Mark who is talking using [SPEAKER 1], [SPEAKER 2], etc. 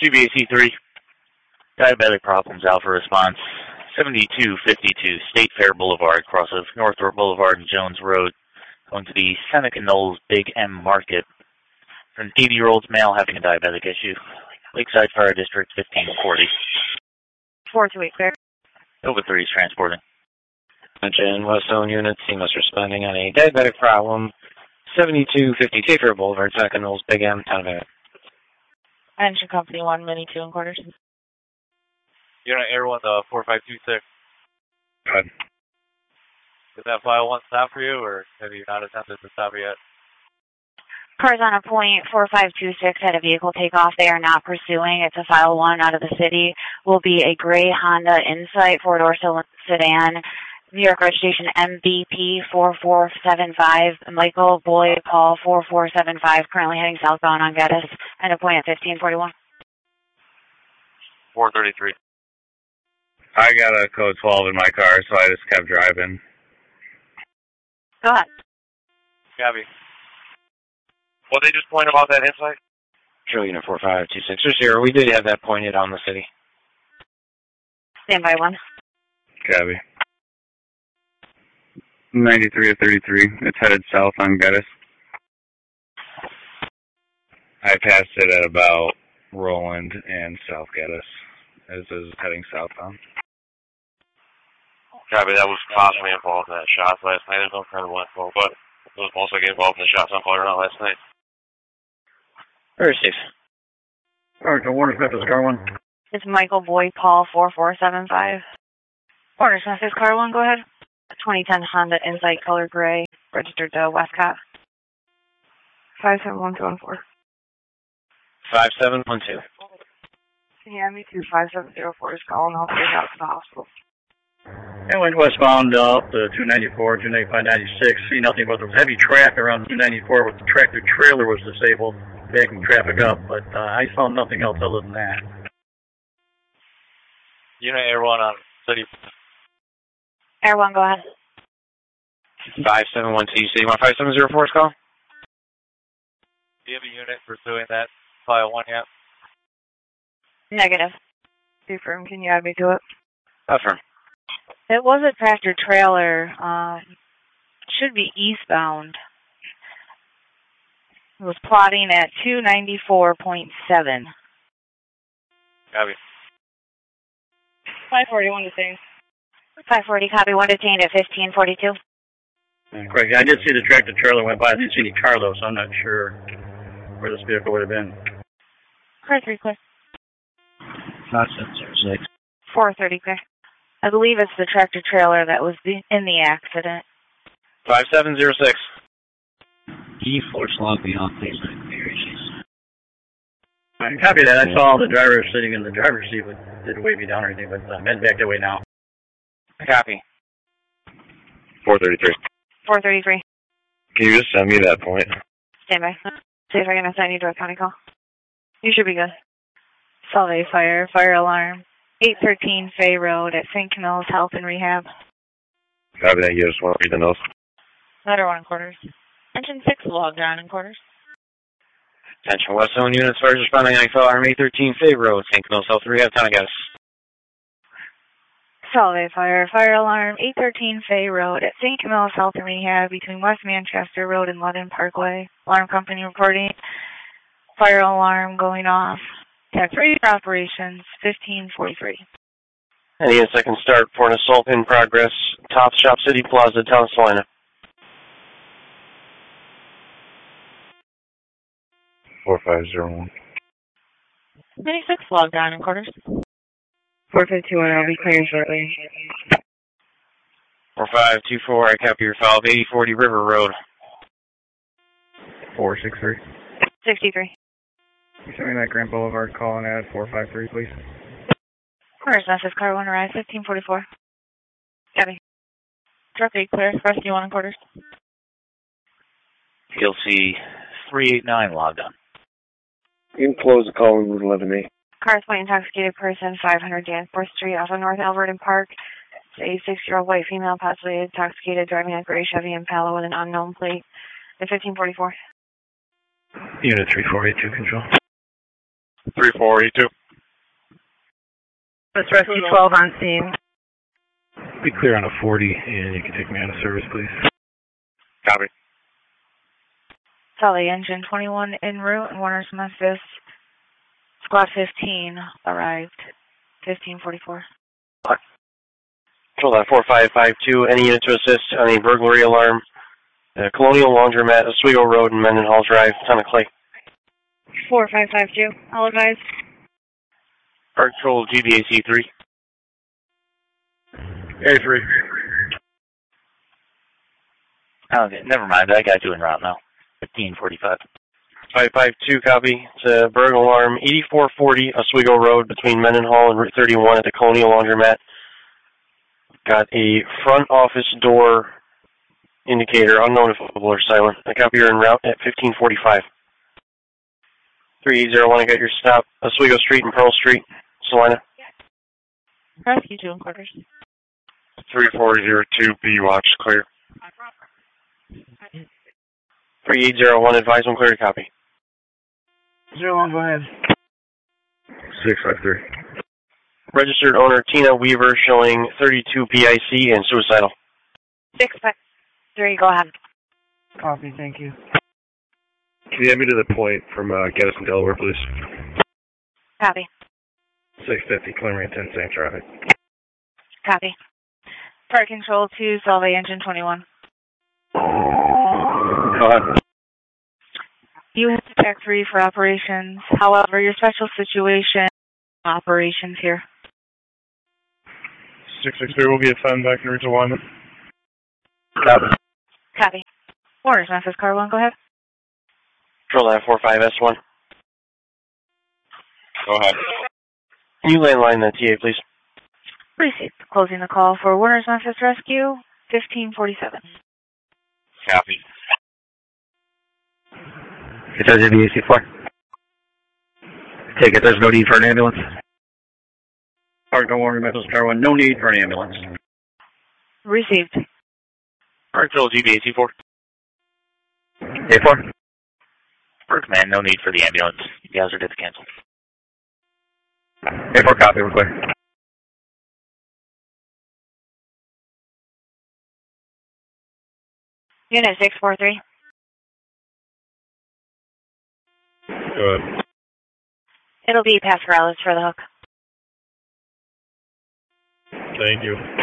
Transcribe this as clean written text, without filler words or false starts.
[SPEAKER 1] GBAC3, diabetic problems, Alpha response, 7252 State Fair Boulevard, cross of Northrop Boulevard and Jones Road, going to the Seneca Knolls Big M Market, for an 80-year-old male having a diabetic issue. Lakeside Fire District, 1540.
[SPEAKER 2] 428 Fair.
[SPEAKER 1] Over 3 is transporting.
[SPEAKER 3] Attention, Westone units, CMOS responding on a diabetic problem, 7250 State Fair Boulevard, Seneca Knolls Big M, Town of Emmett.
[SPEAKER 2] Engine Company 1, Mini 2 and quarters.
[SPEAKER 4] Unit Air 1, 4526.
[SPEAKER 3] Good.
[SPEAKER 4] Did that file 1 stop for you, or have you not attempted to stop it yet?
[SPEAKER 2] Cars on a point 4526 had a vehicle take off. They are not pursuing. It's a file 1 out of the city. Will be a gray Honda Insight 4-door sedan. New York registration MVP 4475. Michael Boy Paul 4475. Currently heading southbound on Geddes. And a point at 1541.
[SPEAKER 4] 433.
[SPEAKER 5] I got a code 12 in my car, so I just kept driving.
[SPEAKER 2] Go ahead.
[SPEAKER 4] Gabby. What did they just point about that Insight?
[SPEAKER 3] Control Unit 4526. We did have that pointed on the city.
[SPEAKER 2] Standby 1.
[SPEAKER 5] Gabby. 93 or 33. It's headed south on Geddes. I passed it at about Roland and South Geddes as it is heading southbound.
[SPEAKER 4] Gabby, that was possibly involved in that shot last night. There's no credible info, but it was also get involved in the shots on Colorado last night.
[SPEAKER 3] Very safe.
[SPEAKER 6] Alright, the Warner Smith is car 1.
[SPEAKER 2] It's Michael Boy Paul 4475. Warner Smith is car 1, go ahead. 2010 Honda Insight color gray, registered to Westcott. 57114.
[SPEAKER 3] 5712.
[SPEAKER 2] Yeah, me too. 5704 is calling out to get out to the hospital.
[SPEAKER 6] And went westbound up to 294, 295, 96. See nothing but there was heavy traffic around 294 with the tractor trailer was disabled, backing traffic up, but I saw nothing else other than that.
[SPEAKER 4] Unit Air 1 on City.
[SPEAKER 2] Air 1, go ahead.
[SPEAKER 3] 5712. You say you want 5704's call?
[SPEAKER 4] Do you have a unit pursuing that file 1 yet?
[SPEAKER 2] Negative. Confirm, can you add me to it?
[SPEAKER 3] Affirm.
[SPEAKER 2] It was a tractor trailer. Should be eastbound. It was plotting at 294.7.
[SPEAKER 4] Gabby.
[SPEAKER 2] 541 detained. 540, copy. 1 detained at 1542.
[SPEAKER 6] Correct. I did see the tractor trailer went by. I didn't see any car though, so I'm not sure where this vehicle would have been.
[SPEAKER 2] Car 3 clear.
[SPEAKER 3] 5706.
[SPEAKER 2] 430 clear. I believe it's the tractor trailer that was in the accident.
[SPEAKER 3] 5706.
[SPEAKER 7] G4 log beyond baseline clear issues.
[SPEAKER 6] I copy that. I saw the driver sitting in the driver's seat, but didn't wave me down or anything, but I'm heading back that way now.
[SPEAKER 3] Copy.
[SPEAKER 5] 433.
[SPEAKER 2] 433.
[SPEAKER 5] Can you just send me that point?
[SPEAKER 2] Stand by. See if I can assign you to a county call. You should be good. Solvay Fire, fire alarm. 813 Fay Road at St. Camille's Health and Rehab.
[SPEAKER 5] Copy that. You just want to read the notes.
[SPEAKER 2] Letter 1 quarters. Engine 6 logged on in quarters.
[SPEAKER 3] Attention, West Zone units, fires responding on alarm 813 Fay Road, St. Camille's Health and Rehab, Town of Geddes.
[SPEAKER 2] Solvay Fire, fire alarm. 813 Fay Road at St. Camille's Health and Rehab between West Manchester Road and London Parkway. Alarm company reporting. Fire alarm going off. Tax radio operations, 1543.
[SPEAKER 3] Any second start for an assault in progress. Top Shop City Plaza, Town of Salina.
[SPEAKER 5] 4501.
[SPEAKER 2] 96 logged on in quarters.
[SPEAKER 8] 4521, I'll be clearing shortly.
[SPEAKER 3] 4524, I copy your file of 8040 River Road.
[SPEAKER 6] 463.
[SPEAKER 2] 63.
[SPEAKER 6] You send me that Grand Boulevard calling at 453, please.
[SPEAKER 2] Where's Message Car 1 arrives, 1544. Gabby. Truck 8 clear, rescue 1 in quarters.
[SPEAKER 1] PLC 389 logged on.
[SPEAKER 9] You can close the call and move 11A.
[SPEAKER 2] Car point intoxicated person, 500 Danforth Street off of North Alberton Park. It's a 6-year-old white female, possibly intoxicated, driving a gray Chevy Impala with an unknown plate. At 1544.
[SPEAKER 6] Unit 3482, control.
[SPEAKER 4] 3482.
[SPEAKER 8] Let's rescue 12 on scene.
[SPEAKER 10] Be clear on a 40, and you can take me out of service, please.
[SPEAKER 4] Copy.
[SPEAKER 2] Sully, Engine 21 en route in Warner's Memphis. Squad 15 arrived. 1544.
[SPEAKER 3] Control that 4552. Any unit to assist on a burglary alarm. Colonial Laundromat, Oswego Road, and Mendenhall Drive, Town of Clay.
[SPEAKER 8] 4552. I'll advise.
[SPEAKER 3] Park Control GBAC 3.
[SPEAKER 6] A3.
[SPEAKER 1] Okay, never mind. I got you en route now. 1545.
[SPEAKER 3] 552, copy. It's a burglar alarm, 8440 Oswego Road between Mendenhall and Route 31 at the Colonial Laundromat. Got a front office door indicator, unknown if visible or silent. I copy you're en route at 1545. 3801, I got your stop, Oswego Street and Pearl Street, Salina.
[SPEAKER 8] Rescue 2 in quarters.
[SPEAKER 4] 3402, B watch, clear.
[SPEAKER 3] 3801, advise when clear to copy.
[SPEAKER 8] 01, go ahead.
[SPEAKER 10] 653.
[SPEAKER 3] Registered owner Tina Weaver showing 32 PIC and suicidal.
[SPEAKER 2] 653, go ahead.
[SPEAKER 8] Copy, thank you.
[SPEAKER 10] Can you add me to the point from Geddes and Delaware, please?
[SPEAKER 2] Copy.
[SPEAKER 10] 650, clearing 10, same traffic.
[SPEAKER 2] Copy. Park Control 2, Solve Engine 21.
[SPEAKER 10] Go ahead.
[SPEAKER 2] You have Tech 3 for operations. However, your special situation operations here.
[SPEAKER 4] 663 will be assigned back in Route 1.
[SPEAKER 10] Copy.
[SPEAKER 2] Copy. Warner's Memphis, Car 1, go ahead.
[SPEAKER 3] Control that 45S1.
[SPEAKER 4] Go ahead.
[SPEAKER 3] Can you landline the TA, please?
[SPEAKER 2] Received. Closing the call for Warner's Memphis Rescue, 1547.
[SPEAKER 4] Copy.
[SPEAKER 7] It does GBAC 4. Take it, there's no need for an ambulance.
[SPEAKER 6] Park on Warner Memphis Car 1, no need for an ambulance.
[SPEAKER 2] Received.
[SPEAKER 1] Park Control GBAC 4.
[SPEAKER 7] A4.
[SPEAKER 1] Park Command, no need for the ambulance. The hazard is canceled.
[SPEAKER 7] A4 copy, we're clear.
[SPEAKER 2] Unit 643.
[SPEAKER 10] Go ahead.
[SPEAKER 2] It'll be Pascarellis for the hook.
[SPEAKER 10] Thank you.